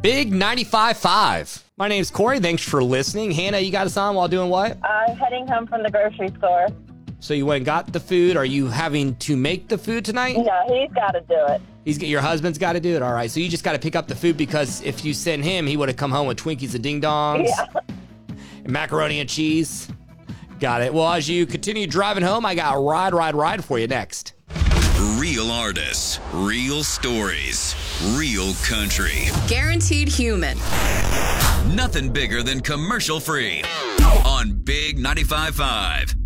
Big 95.5. My name's Corey. Thanks for listening. Hannah, you got us on while doing what? I'm heading home from the grocery store. So you went and got the food. Are you having to make the food tonight? No, he's got to do it. Your husband's got to do it? All right. So you just got to pick up the food because if you send him, he would have come home with Twinkies and Ding Dongs. Yeah. And macaroni and cheese. Got it. Well, as you continue driving home, I got Ride for you next. Real artists, real stories, real country. Guaranteed human. Nothing bigger than commercial free on Big 95.5.